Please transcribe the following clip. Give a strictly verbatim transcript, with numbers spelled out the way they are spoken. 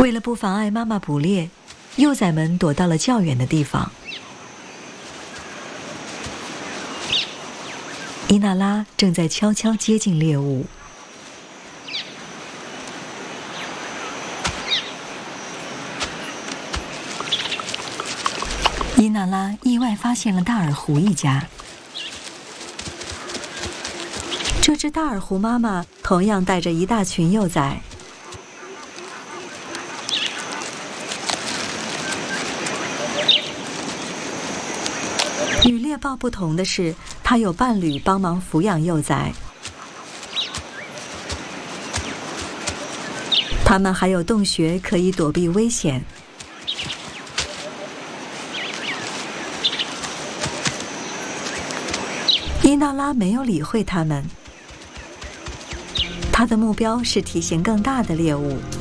为了不妨碍妈妈捕猎，幼崽们躲到了较远的地方。伊娜拉正在悄悄接近猎物。伊娜拉意外发现了大耳狐一家。这只大耳狐妈妈同样带着一大群幼崽。与猎豹不同的是，它有伴侣帮忙抚养幼崽。它们还有洞穴可以躲避危险。伊娜拉没有理会它们，她的目标是体型更大的猎物。